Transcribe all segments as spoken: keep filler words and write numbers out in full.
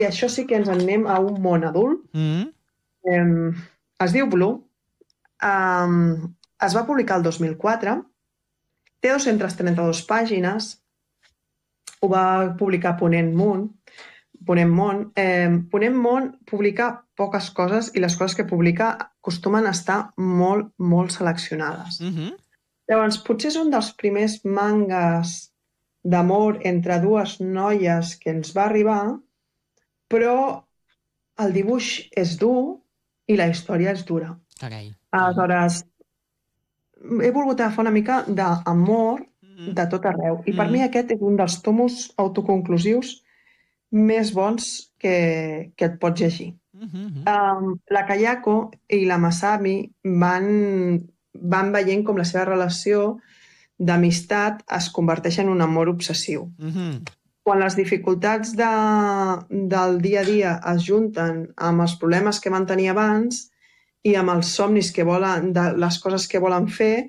i això sí que ens en anem a un món adult. Mm. Eh, es diu Blue. Um, es va publicar el dos mil quatre. Té dos-centes trenta-dues pàgines. Ho va publicar Ponent Món. Ponent Món. Eh, Ponent Món publica poques coses i les coses que publica acostumen a estar molt, molt seleccionades. Mm-hmm. Llavors, potser és un dels primers mangas d'amor entre dues noies que ens va arribar, però el dibuix és dur i la història és dura. Carai. Aleshores, he volgut agafar una mica d'amor de tot arreu. I per mm. mi aquest és un dels tomos autoconclusius més bons que, que et pots llegir. Mm-hmm. Um, la Kayako i la Masami van, van veient com la seva relació d'amistat es converteix en un amor obsessiu. Mm-hmm. Quan les dificultats de, del dia a dia es junten amb els problemes que van tenir abans i amb els somnis que volen, de les coses que volen fer,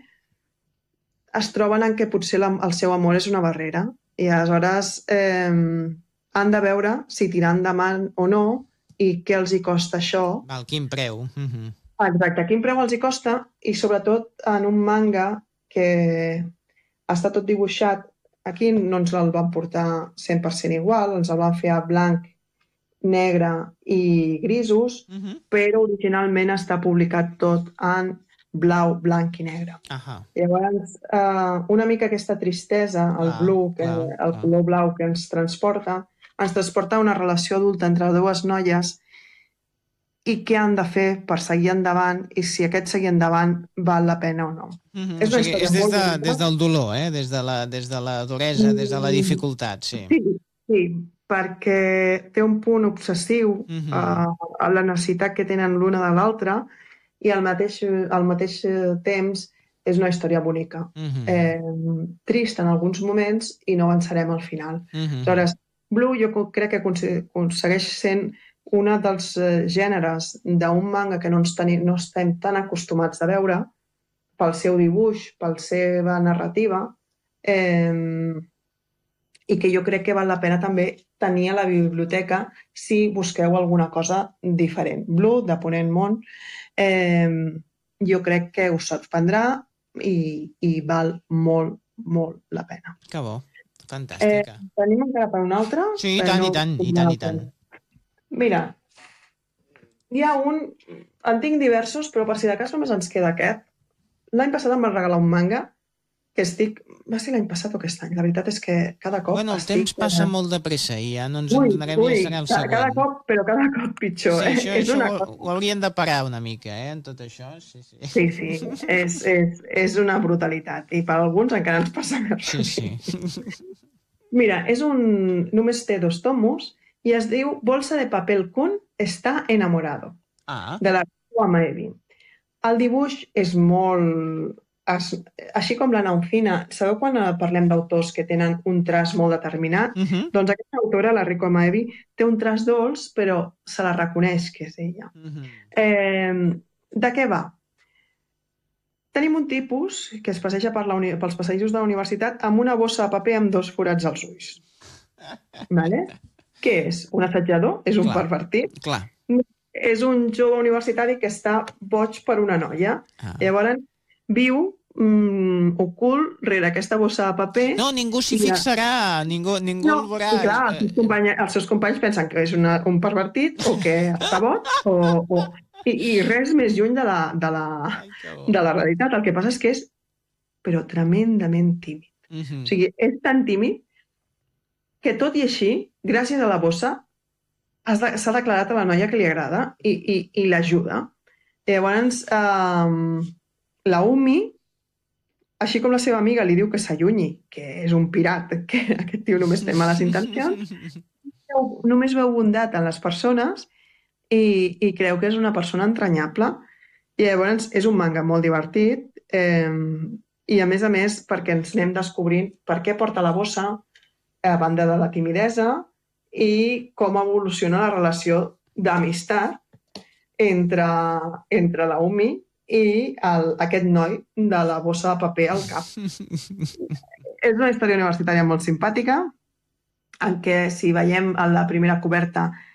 es troben en què potser la, el seu amor és una barrera. I aleshores eh, han de veure si tirar endavant o no i què els hi costa això. Val, quin preu. Mm-hmm. Exacte, quin preu els hi costa i sobretot en un manga que està tot dibuixat. Aquí no ens el van portar cent per cent igual, ens el van fer a blanc, negre i grisos, uh-huh. però originalment està publicat tot en blau, blanc i negre. Uh-huh. Llavors, eh, una mica aquesta tristesa, el ah, blu, que, ah, el color ah. blau que ens transporta, ens transporta una relació adulta entre dues noies i què han de fer per seguir endavant i si aquest seguir endavant val la pena o no. Mm-hmm. És, o sigui, és des, de, des del dolor, eh? des, de la, des de la duresa, mm-hmm. des de la dificultat. Sí, sí, sí, perquè té un punt obsessiu mm-hmm. uh, a la necessitat que tenen l'una de l'altra i al mateix, al mateix temps és una història bonica. Mm-hmm. Eh, trist en alguns moments i no avançarem al final. Mm-hmm. Aleshores, Blue jo crec que aconsegueix sent un dels gèneres d'un manga que no, ens teni, no estem tan acostumats a veure pel seu dibuix, per la seva narrativa, eh, i que jo crec que val la pena també tenir a la biblioteca si busqueu alguna cosa diferent. Blue, de Ponent Món, eh, jo crec que us sorprendrà i, i val molt, molt la pena. Que bo, fantàstica. Eh, tenim encara per un altre? Sí, i tant, no, i tant, i tant, i tant. Mira, hi ha un... En tinc diversos, però per si de cas només ens queda aquest. L'any passat em van regalar un manga que estic... Va ser l'any passat o aquest any? La veritat és que cada cop bueno, el estic... temps passa molt de pressa i ja no ens ui, en donarem ui, i serà el següent. Cada cop, però cada cop pitjor. Sí, eh? això, és això una ho, cosa... ho hauríem de parar una mica, eh, en tot això. Sí, sí, sí, sí. És, és, és una brutalitat. I per alguns encara ens passa més. Sí, sí. Mira, és un... només té dos tomos i es diu Bolsa de papel Kun está enamorado, ah. de la Rico Amaebi. El dibuix és molt... Es, així com la Naucina, sabeu quan parlem d'autors que tenen un traç molt determinat? Uh-huh. Doncs aquesta autora, la Rico Amaebi, té un traç dolç, però se la reconeix que és ella. Uh-huh. Eh, de què va? Tenim un tipus que es passeja per la uni... pels passejos de la universitat amb una bossa de paper amb dos forats als ulls. Vale? Què és? Un assetjador? És un clar, pervertit? Clar. És un jove universitari que està boig per una noia. Ah. Llavors viu mm, ocult rere aquesta bossa de paper. No, ningú s'hi fixarà, ningú, ningú no, el veurà. I clar, els seus, companys, els seus companys pensen que és una, un pervertit o que està boig o... o i, i res més lluny de la, de, la, de la realitat. El que passa és que és però tremendament tímid. Mm-hmm. O sigui, és tan tímid que tot i així, gràcies a la bossa, s'ha declarat a la noia que li agrada i, i, i l'ajuda. Llavors, eh, la Umi, així com la seva amiga li diu que s'allunyi, que és un pirat, que aquest tio només té males intencions, només veu bondat en les persones i, i creu que és una persona entranyable. I llavors és un manga molt divertit eh, i a més a més perquè ens anem descobrint per què porta la bossa, a banda de la timidesa, i com evoluciona la relació d'amistat entre, entre la Umi i el, aquest noi de la bossa de paper al cap. És una història universitària molt simpàtica, en què si veiem en la primera coberta